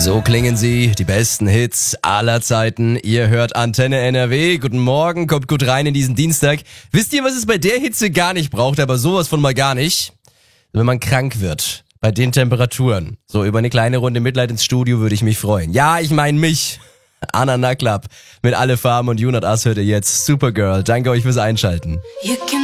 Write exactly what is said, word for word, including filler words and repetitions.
So klingen sie, die besten Hits aller Zeiten. Ihr hört Antenne N R W. Guten Morgen, kommt gut rein in diesen Dienstag. Wisst ihr, was es bei der Hitze gar nicht braucht, aber sowas von mal gar nicht? Wenn man krank wird, bei den Temperaturen. So, über eine kleine Runde Mitleid ins Studio würde ich mich freuen. Ja, ich meine mich. Anna Naklap mit Alle Farben und Junat Ass hört ihr jetzt. Supergirl, danke euch fürs Einschalten.